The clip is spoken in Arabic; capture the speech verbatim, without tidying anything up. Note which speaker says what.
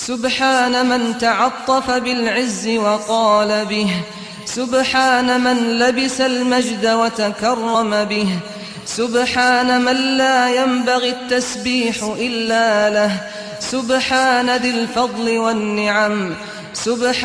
Speaker 1: سبحان من تعطف بالعز وقال به، سبحان من لبس المجد وتكرم به، سبحان من لا ينبغي التسبيح إلا له، سبحان ذي الفضل والنعم، سبحان